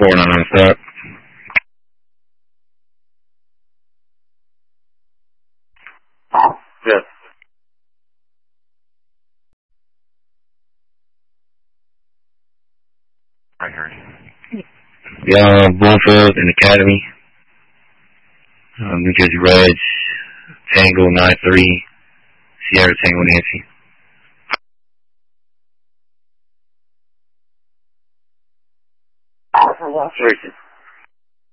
499 stop. Yes. I heard you. Yeah, Bloomfield and Academy. New Jersey Reds. Tango 93. Sierra Tango Nancy. Racing.